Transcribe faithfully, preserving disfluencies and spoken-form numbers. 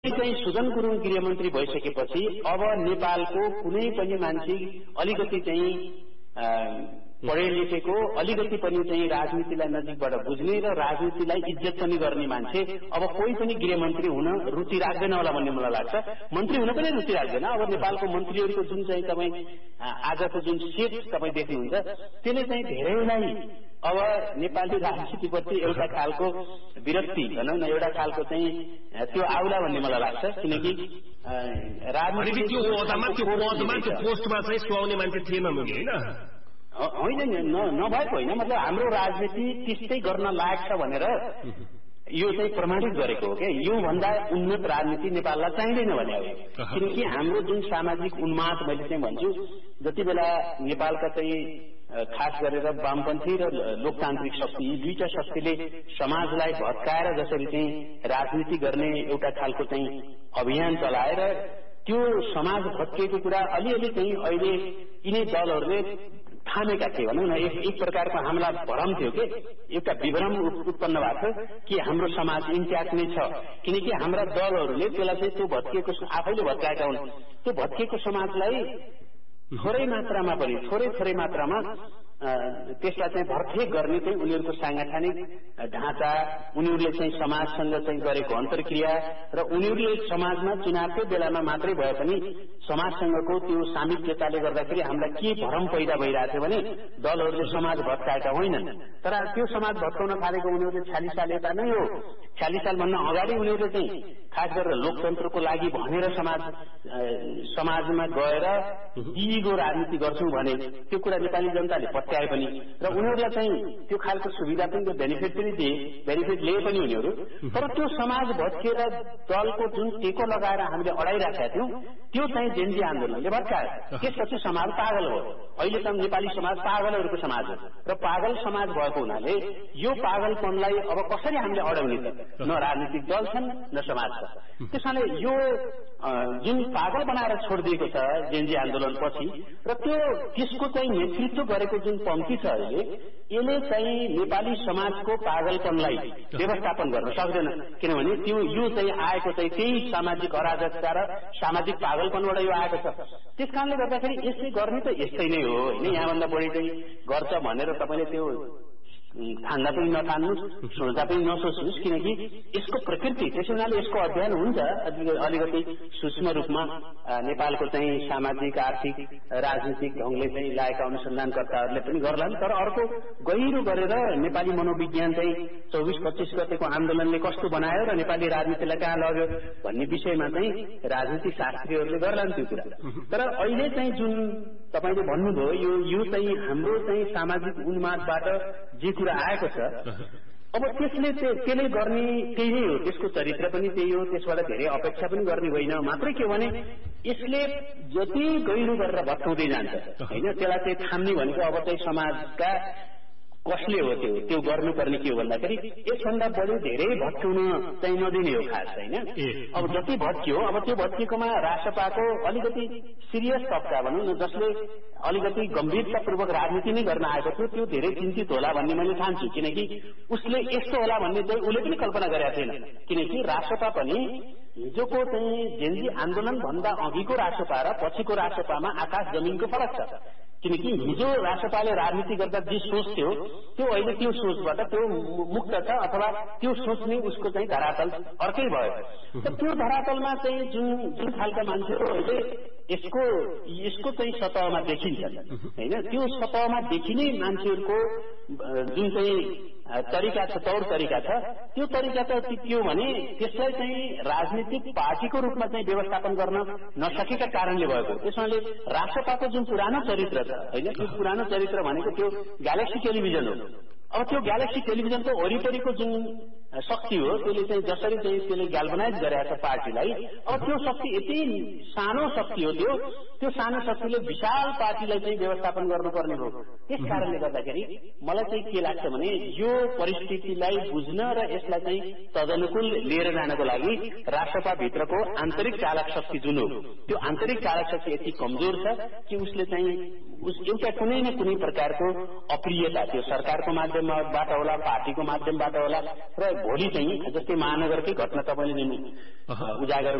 चाहिँ सुजन गुरुङ गृहमन्त्री भइसकेपछि अब नेपालको कुनै पनि मान्छे अलिकति चाहिँ पढे लेखेको अलिकति पनि चाहिँ राजनीतिलाई नजिकबाट बुझ्ने र राजनीतिलाई इज्जत पनि गर्ने मान्छे अब कोही पनि गृहमन्त्री हुन रुचि राख्दैन होला भन्ने मलाई लाग्छ। मन्त्री हुन पनि रुचि राख्दैन। अब नेपालको मन्त्रीहरूको जुन चाहिँ तपाईँ आजको जुन सेट तपाईँ देख्नुहुन्छ त्यसले चाहिँ धेरैलाई अब नेपाली राजनीतिप्रति एउटा खालको विरक्ति भनौँ न एउटा खालको चाहिँ त्यो आउला भन्ने मलाई लाग्छ। किनकि राजनीति त्यो पदमा त्यो पदमा त्यो पोस्टमा चाहिँ सुहाउने मान्छे थिएन होइन होइन नभएको होइन, मतलब हाम्रो राजनीति त्यस्तै गर्न लायक छ भनेर यो चाहिँ प्रमाणित गरेको हो क्या। योभन्दा उन्नत राजनीति नेपाललाई चाहिँदैन भने हो। किनकि हाम्रो जुन सामाजिक उन्माद मैले चाहिँ भन्छु जति बेला नेपालका चाहिँ खास गरेर वामपन्थी र लोकतान्त्रिक शक्ति यी दुईटा शक्तिले समाजलाई भत्काएर जसरी चाहिँ राजनीति गर्ने एउटा खालको चाहिँ अभियान चलाएर त्यो समाज भत्किएको कुरा अलिअलि चाहिँ अहिले यिनै दलहरूले थामेका थिए भनौँ न। एक, एक प्रकारको हामीलाई भ्रम थियो कि एउटा विभ्रम उत्पन्न भएको थियो कि हाम्रो समाज इन्ट्याक्ट नै छ। किनकि हाम्रा दलहरूले त्यसलाई चाहिँ त्यो भत्किएको आफैले भत्काएका हुन्। त्यो भत्किएको समाजलाई थोरै मात्रामा पनि थोरै थोरै मात्रामा त्यसलाई चाहिँ भरफेक गर्ने चाहिँ उनीहरूको सांगठनिक ढाँचा उनीहरूले चाहिँ समाजसँग चाहिँ गरेको अन्तर्क्रिया र उनीहरूले समाजमा चुनावकै बेलामा मात्रै भए पनि समाजसँगको त्यो सामिप्यताले गर्दाखेरि हामीलाई के भ्रम पैदा भइरहेको थियो भने दलहरूले समाज भत्काएका होइनन्, तर त्यो समाज भत्काउन थालेको उनीहरूले छ्यालिस साल यता नै हो। छ्यालिस सालभन्दा अगाडि उनीहरूले चाहिँ खास गरेर लोकतन्त्रको लागि भनेर समाज समाजमा गएर दिगो राजनीति गर्छौं भने त्यो कुरा नेपाली जनताले पत्याए पनि र उनीहरूलाई चाहिँ त्यो खालको सुविधा पनि बेनिफिट पनि दिए, बेनिफिट लिए पनि उनीहरू। तर त्यो समाज भत्किएर दलको जुन टेको लगाएर हामीले अडाइराखेका थियौं त्यो चाहिँ जेनजी आन्दोलनले भत्कायो। त्यसपछि समाज पागल हो। अहिले त नेपाली समाज पागलहरूको समाज हो र पागल समाज भएको हुनाले यो पागलपनलाई अब कसरी हामीले अडाउने त? न राजनीतिक दल छन् न समाज छ। त्यसैले यो जुन पागल बनाएर छोडिदिएको छ जेनजी आन्दोलन पछि र त्यो त्यसको चाहिँ नेतृत्व गरेको जुन पङ्क्ति छ अहिले यसले चाहिँ नेपाली समाजको पागलपनलाई व्यवस्थापन गर्न सक्दैन। किनभने त्यो यो चाहिँ आएको चाहिँ त्यही सामाजिक अराजकता र सामाजिक पागलपनबाट यो आएको छ। त्यस कारणले गर्दाखेरि यसले गर्ने त यस्तै नै हो होइन। यहाँभन्दा बढी चाहिँ गर्छ भनेर तपाईँले त्यो ठान्दा पनि नठान्नुहोस्, सोच्दा पनि नसोच्नुहोस्। किनकि यसको प्रकृति त्यसै हुनाले यसको अध्ययन हुन्छ अलिकति सूक्ष्म रूपमा नेपालको चाहिँ सामाजिक आर्थिक राजनीतिक ढङ्गले चाहिँ लागेका अनुसन्धानकर्ताहरूले पनि गर्लान्। तर अर्को गहिरो गरेर नेपाली मनोविज्ञान चाहिँ चौबिस पच्चिस गतेको आन्दोलनले कस्तो बनायो र नेपाली राजनीतिलाई कहाँ लग्यो भन्ने विषयमा चाहिँ राजनीतिक शास्त्रीहरूले गर्लान् त्यो कुरा। तर अहिले चाहिँ जुन तपाईँले भन्नुभयो यो यो चाहिँ हाम्रो चाहिँ सामाजिक उन्मादबाट जे कुरा आएको छ अब त्यसले त्यसले गर्ने त्यही नै हो। त्यसको चरित्र पनि त्यही हो। त्यसबाट धेरै अपेक्षा पनि गर्ने होइन। मात्रै के भने यसले जति गहिरो गरेर भत्काउँदै जान्छ होइन त्यसलाई चाहिँ थाम्ने भनेको अब चाहिँ समाजका कसले हो त्यो त्यो गर्नुपर्ने के हो भन्दाखेरि यसभन्दा बढी धेरै भत्काउन चाहिँ नदिने हो खास होइन। अब जति भत्कियो अब त्यो भत्किएकोमा राष्ट्रपाको अलिकति सिरियस तबका भनौँ न जसले अलिकति गम्भीरतापूर्वक राजनीति नै गर्न आएको थियो त्यो धेरै चिन्तित होला भन्ने मैले ठान्छु। किनकि उसले यस्तो होला भन्ने चाहिँ उसले पनि कल्पना गरेका थिएन। किनकि राष्ट्रपा पनि हिजोको चाहिँ जेनजी आन्दोलन भन्दा अघिको राष्ट्रपा र पछिको राष्ट्रपामा आकाश जमिनको फरक छ। किनकि हिजो राष्ट्रपाले राजनीति गर्दा जे सोच थियो त्यो अहिले त्यो सोचबाट त्यो मुक्त छ अथवा त्यो सोच नै उसको चाहिँ धरातल अर्कै भयो। त त्यो धरातलमा चाहिँ जुन जुन खालका मान्छेहरू अहिले यसको यसको चाहिँ सतहमा देखिन्छ होइन त्यो सतहमा देखिने मान्छेहरूको जुन चाहिँ तरिका छ तौर तरिका छ त्यो तरिका त के हो भने त्यसलाई चाहिँ राजनीतिक पार्टीको रूपमा चाहिँ व्यवस्थापन गर्न नसकेका कारणले भएको। त्यसैले राष्ट्रपाको जुन पुरानो चरित्र छ होइन त्यो पुरानो चरित्र भनेको त्यो ग्यालेक्सी टेलिभिजन हो। अब त्यो ग्यालेक्सी टेलिभिजनको वरिपरिको जुन शक्ति हो त्यसले चाहिँ जसरी चाहिँ त्यसले ग्याल्भनाइज गरेको छ पार्टीलाई अब त्यो शक्ति यति सानो शक्ति हो त्यो त्यो सानो शक्तिले विशाल पार्टीलाई चाहिँ व्यवस्थापन गर्नुपर्ने हो। त्यस कारणले गर्दाखेरि मलाई चाहिँ के लाग्छ भने यो परिस्थितिलाई बुझ्न र यसलाई चाहिँ तदनुकूल लिएर जानको लागि राष्ट्रपाभित्रको आन्तरिक चालक शक्ति जुन हो त्यो आन्तरिक चालक शक्ति यति कमजोर छ कि उसले चाहिँ उस एउटा कुनै न कुनै प्रकारको अप्रियता त्यो सरकारको माध्यमबाट होला, पार्टीको माध्यमबाट होला र भोलि चाहिँ जस्तै महानगरकै घटना तपाईँले जुन उजागर